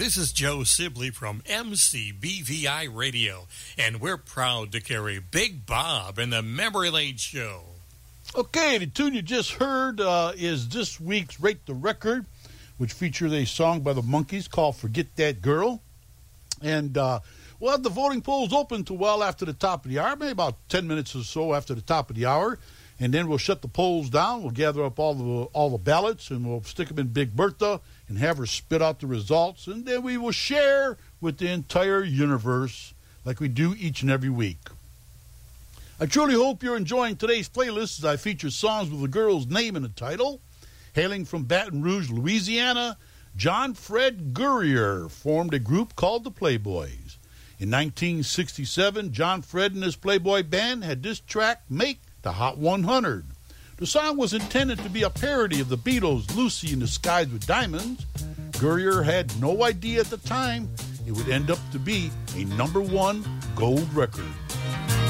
this is Joe Sibley from MCBVI Radio, and we're proud to carry Big Bob in the Memory Lane Show. Okay, the tune you just heard is this week's Rate the Record, which features a song by the Monkees called Forget That Girl. And we'll have the voting polls open till well after the top of the hour, maybe about 10 minutes or so after the top of the hour. And then we'll shut the polls down. We'll gather up all the ballots, and we'll stick them in Big Bertha and have her spit out the results. And then we will share with the entire universe like we do each and every week. I truly hope you're enjoying today's playlist as I feature songs with a girl's name in the title. Hailing from Baton Rouge, Louisiana, John Fred Gurrier formed a group called the Playboys. In 1967, John Fred and his Playboy band had this track make the Hot 100. The song was intended to be a parody of the Beatles' Lucy in the Skies with Diamonds. Gurrier had no idea at the time it would end up to be a #1 gold record.